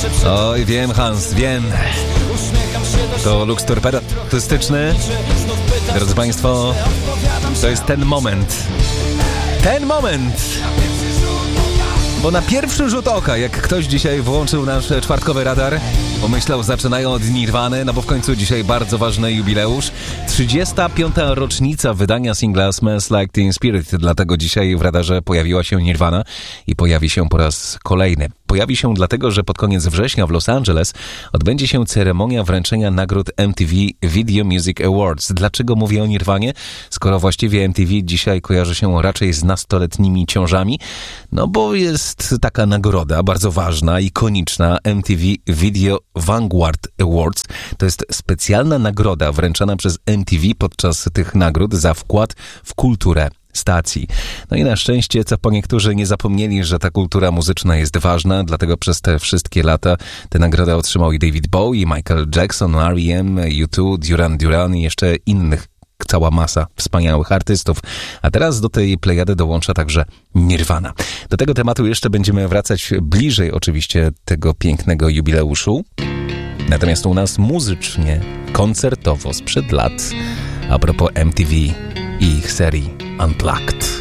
Oj, wiem, Hans, wiem. To Lux Torpeda artystyczny. Drodzy Państwo, to jest ten moment. Ten moment! Bo na pierwszy rzut oka, jak ktoś dzisiaj włączył nasz czwartkowy radar, pomyślał, zaczynają od Nirwany, no bo w końcu dzisiaj bardzo ważny jubileusz. 35. rocznica wydania singla Smells Like Teen Spirit, dlatego dzisiaj w radarze pojawiła się Nirvana i pojawi się po raz kolejny. Pojawi się dlatego, że pod koniec września w Los Angeles odbędzie się ceremonia wręczenia nagród MTV Video Music Awards. Dlaczego mówię o Nirwanie? Skoro właściwie MTV dzisiaj kojarzy się raczej z nastoletnimi ciążami, no bo jest taka nagroda bardzo ważna, ikoniczna, MTV Video Vanguard Awards. To jest specjalna nagroda wręczana przez MTV podczas tych nagród za wkład w kulturę stacji. No i na szczęście, co po niektórzy nie zapomnieli, że ta kultura muzyczna jest ważna, dlatego przez te wszystkie lata tę nagrodę otrzymał i David Bowie, Michael Jackson, R.E.M., U2, Duran Duran i jeszcze innych. Cała masa wspaniałych artystów. A teraz do tej plejady dołącza także Nirvana. Do tego tematu jeszcze będziemy wracać bliżej oczywiście tego pięknego jubileuszu. Natomiast u nas muzycznie, koncertowo sprzed lat, a propos MTV i ich serii Unplugged.